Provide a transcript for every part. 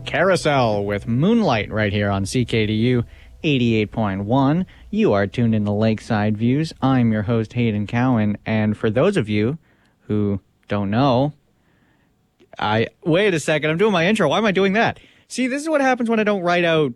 Carousel with Moonlight right here on CKDU 88.1. You are tuned in to Lakeside Views. I'm your host, Hayden Cowan, and for those of you who don't know, wait a second, I'm doing my intro. Why am I doing that? See, this is what happens when I don't write out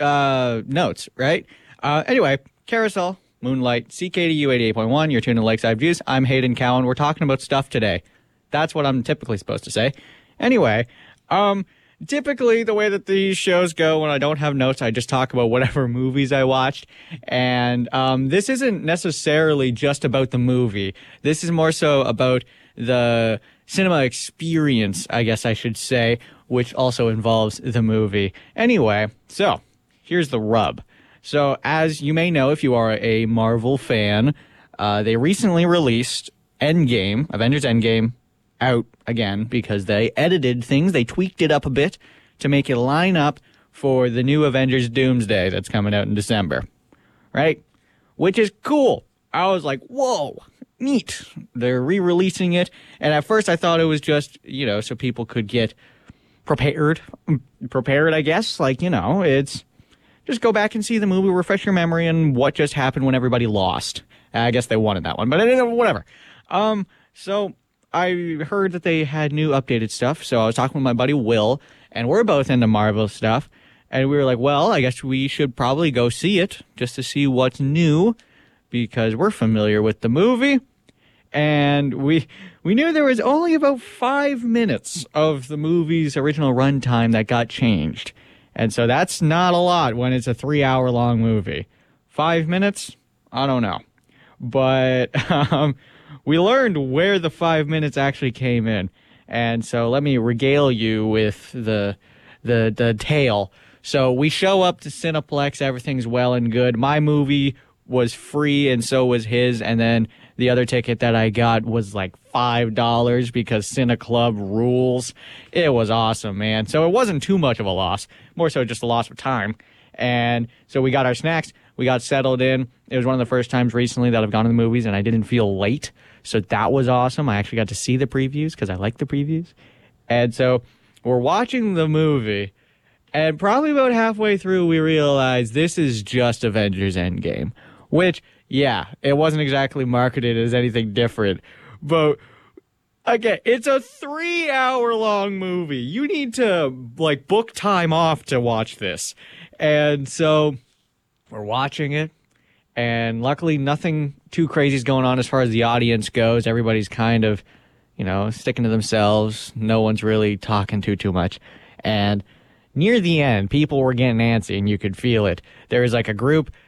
notes, right? Anyway, Carousel, Moonlight, CKDU 88.1. You're tuned in to Lakeside Views. I'm Hayden Cowan. We're talking about stuff today. That's what I'm typically supposed to say. Anyway, typically, the way that these shows go, when I don't have notes, I just talk about whatever movies I watched. And this isn't necessarily just about the movie. This is more so about the cinema experience, I guess I should say, which also involves the movie. Anyway, so here's the rub. So as you may know, if you are a Marvel fan, they recently released Endgame, Avengers Endgame, out again because they edited things. They tweaked it up a bit to make it line up for the new Avengers Doomsday that's coming out in December, right? Which is cool. I was like, whoa, neat. They're re-releasing it. And at first I thought it was just, so people could get prepared, I guess. Like, it's just go back and see the movie, refresh your memory on what just happened when everybody lost. I guess they wanted that one, but whatever. So I heard that they had new updated stuff, so I was talking with my buddy Will, and we're both into Marvel stuff, and we were like, well, I guess we should probably go see it, just to see what's new, because we're familiar with the movie, and we knew there was only about 5 minutes of the movie's original runtime that got changed, and so that's not a lot when it's a 3-hour-long movie. 5 minutes? I don't know. But we learned where the 5 minutes actually came in. And so let me regale you with the tale. So we show up to Cineplex, everything's well and good. My movie was free and so was his, and then the other ticket that I got was like $5 because CineClub rules. It was awesome, man. So it wasn't too much of a loss, more so just a loss of time. And so we got our snacks, we got settled in. It was one of the first times recently that I've gone to the movies and I didn't feel late. So that was awesome. I actually got to see the previews because I like the previews. And so we're watching the movie, and probably about halfway through we realized this is just Avengers Endgame. Which, yeah, it wasn't exactly marketed as anything different. But again, it's a 3-hour-long movie. You need to, book time off to watch this. And so we're watching it, and luckily nothing too crazy is going on as far as the audience goes. Everybody's kind of, sticking to themselves. No one's really talking too much. And near the end, people were getting antsy, and you could feel it. There was a group